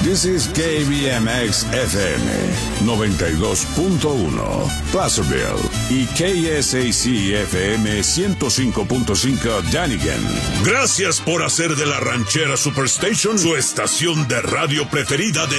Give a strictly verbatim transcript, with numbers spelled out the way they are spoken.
This is K B M X F M noventa y dos punto uno Placerville y K S A C F M ciento cinco punto cinco Dunnigan. Gracias por hacer de la Ranchera Superstation su estación de radio preferida de